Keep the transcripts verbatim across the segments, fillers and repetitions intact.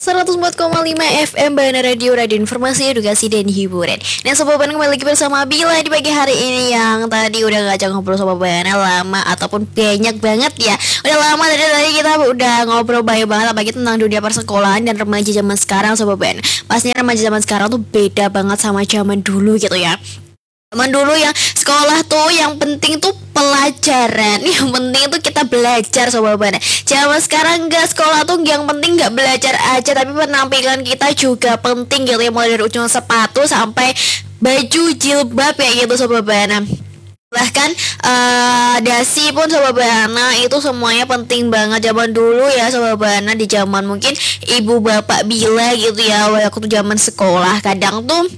seratus empat koma lima F M Bana Radio, Radio Informasi, Edukasi, dan Hiburan. Nah Sobat Bana, kembali lagi bersama Bila di pagi hari ini. Yang tadi udah ngajak ngobrol sama Bana lama ataupun banyak banget ya. Udah lama dari tadi kita udah ngobrol banyak banget apalagi tentang dunia persekolahan dan remaja zaman sekarang Sobat Bana. Pastinya remaja zaman sekarang tuh beda banget sama zaman dulu gitu ya. Zaman dulu yang sekolah tuh yang penting tuh pelajaran, yang penting tuh kita belajar Sobat Bana. Zaman sekarang enggak, sekolah tuh yang penting nggak belajar aja, tapi penampilan kita juga penting gitu ya, mulai dari ujung sepatu sampai baju jilbab ya gitu Sobat Bana. Bahkan uh, dasi pun Sobat Bana itu semuanya penting banget zaman dulu ya Sobat Bana. Di zaman mungkin ibu bapak Bila gitu ya, waktu zaman sekolah kadang tuh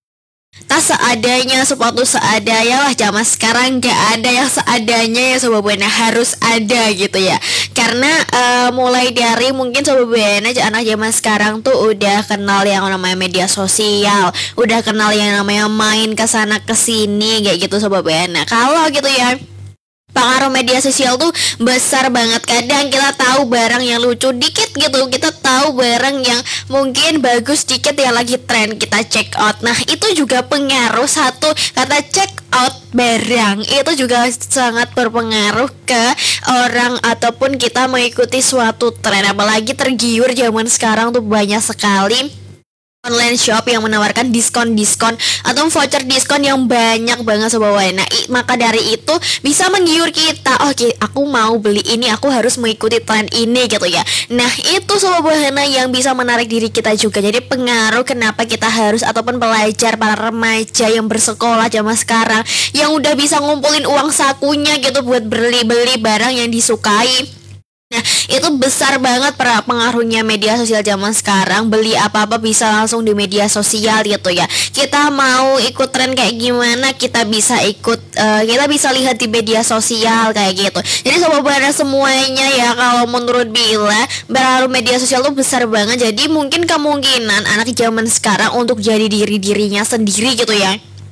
tas seadanya, sepatu seadanya lah. Zaman sekarang gak ada yang seadanya ya Sobat Bana, harus ada gitu ya. Karena uh, mulai dari mungkin Sobat Bana anak zaman sekarang tuh udah kenal yang namanya media sosial, udah kenal yang namanya main kesana kesini kayak gitu Sobat Bana. Kalau gitu ya, pengaruh media sosial tuh besar banget. Kadang kita tahu barang yang lucu dikit gitu, kita tahu barang yang mungkin bagus dikit yang lagi tren, kita check out. Nah itu juga pengaruh. Satu kata check out barang itu juga sangat berpengaruh ke orang ataupun kita mengikuti suatu tren. Apalagi tergiur zaman sekarang tuh banyak sekali online shop yang menawarkan diskon-diskon atau voucher diskon yang banyak banget Sobat Bana. Nah, maka dari itu bisa menggiur kita. Oke, aku mau beli ini, aku harus mengikuti tren ini gitu ya. Nah, itu Sobat Bana yang bisa menarik diri kita juga. Jadi pengaruh kenapa kita harus ataupun pelajar para remaja yang bersekolah zaman sekarang yang udah bisa ngumpulin uang sakunya gitu buat beli-beli barang yang disukai. Nah itu besar banget para pengaruhnya media sosial zaman sekarang. Beli apa-apa bisa langsung di media sosial gitu ya. Kita mau ikut tren kayak gimana, kita bisa ikut, uh, kita bisa lihat di media sosial kayak gitu. Jadi Sobat Bana semuanya ya, kalau menurut Bila pengaruh media sosial tuh besar banget. Jadi mungkin kemungkinan anak zaman sekarang untuk jadi diri-dirinya sendiri gitu ya,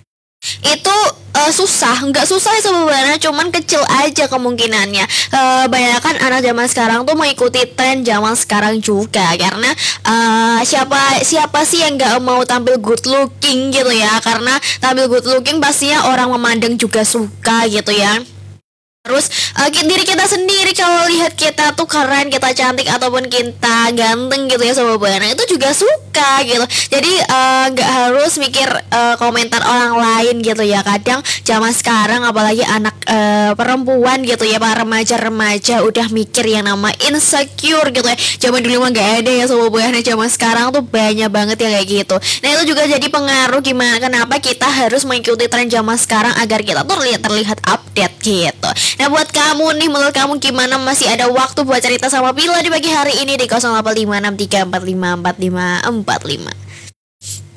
itu uh, susah, nggak susah ya Sobat Bana, cuman kecil aja kemungkinannya. Uh, Banyakkan anak zaman sekarang tuh mengikuti tren zaman sekarang juga, karena uh, siapa siapa sih yang nggak mau tampil good looking gitu ya? Karena tampil good looking pastinya orang memandang juga suka gitu ya. Terus uh, diri kita sendiri kalau lihat kita tuh keren, kita cantik ataupun kita ganteng gitu ya Sobat Bana, itu juga suka gitu. Jadi nggak uh, harus mikir uh, komentar orang lain gitu ya. Kadang zaman sekarang apalagi anak uh, perempuan gitu ya, para remaja-remaja udah mikir yang nama insecure gitu ya. Zaman dulu mah nggak ada ya Sobat Bana, zaman sekarang tuh banyak banget ya kayak gitu. Nah itu juga jadi pengaruh gimana, kenapa kita harus mengikuti tren zaman sekarang agar kita tuh terlihat, terlihat update gitu. Nah buat kamu nih, menurut kamu gimana? Masih ada waktu buat cerita sama Bila di pagi hari ini di nol delapan lima enam tiga empat lima empat lima empat lima.